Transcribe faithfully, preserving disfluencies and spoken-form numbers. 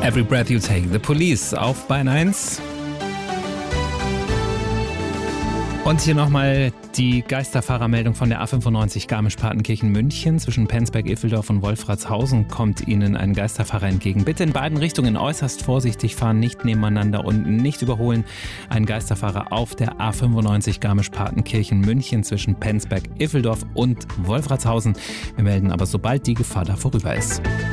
Every Breath You Take, The Police auf Bayern eins. Und hier nochmal die Geisterfahrermeldung von der A fünfundneunzig Garmisch-Partenkirchen-München. Zwischen Penzberg-Iffeldorf und Wolfratshausen kommt Ihnen ein Geisterfahrer entgegen. Bitte in beiden Richtungen äußerst vorsichtig fahren, nicht nebeneinander und nicht überholen. Ein Geisterfahrer auf der A fünfundneunzig Garmisch-Partenkirchen-München zwischen Penzberg-Iffeldorf und Wolfratshausen. Wir melden aber, sobald die Gefahr da vorüber ist.